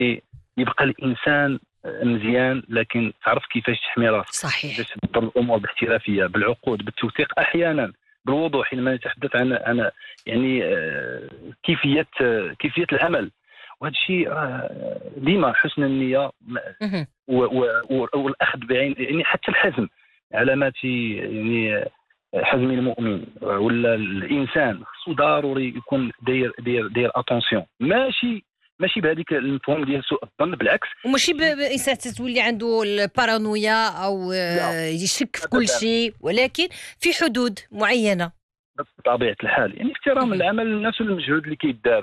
يبقى الانسان مزيان، لكن تعرف كيفاش تحمي راسك، صحيح. كيفاش تدبر الامور باحترافيه، بالعقود، بالتوثيق، احيانا بالوضوح حينما نتحدث عن يعني كيفيه العمل. وهذا الشيء ديما حسن النيه والاخذ بعين، يعني حتى الحزم، علامات يعني حزم المؤمن ولا الانسان خصو ضروري يكون داير اتونسيون، ماشي بهذيك المفهوم ديال سوء الظن، بالعكس. وماشي بإنسان تتولي عنده البارانويا أو يشك في كل شيء، ولكن في حدود معينة بطبيعة الحال، يعني احترام العمل الناس والمجهود اللي كيدار.